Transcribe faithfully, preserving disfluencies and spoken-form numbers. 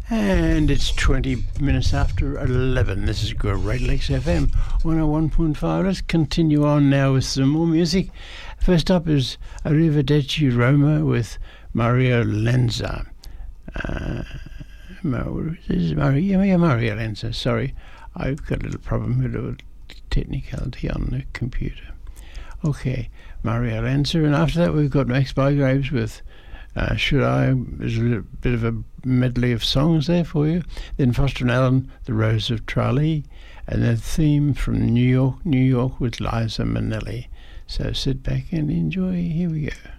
And it's twenty minutes after eleven. This is Great Lakes F M one oh one point five. Let's continue on now with some more music. First up is Arrivederci Roma with Mario Lenza. Uh, this is Mario, yeah, Mario Lenza, sorry. I've got a little problem with a technicality on the computer. Okay, Mario Lenza. And after that we've got Max Bygraves with Uh, should I? There's a little bit of a medley of songs there for you. Then Foster and Allen, The Rose of Tralee, and the theme from New York, New York with Liza Minnelli. So sit back and enjoy. Here we go.